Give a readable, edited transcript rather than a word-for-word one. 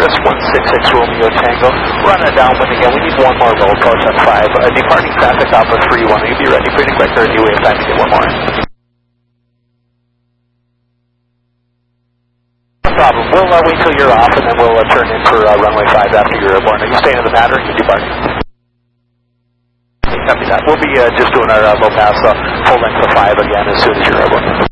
Cirrus 166 Romeo Tango. Run it downwind again. We need one more low approach at 5. Departing traffic off of 3-1. You'll be ready pretty quick. 30 wave time to get one more. No problem. We'll wait till you're off and then we'll turn in for runway 5 after you're airborne. Are you staying in the matter or are you departing? Copy that. We'll be just doing our low pass full length of 5 again as soon as you're airborne.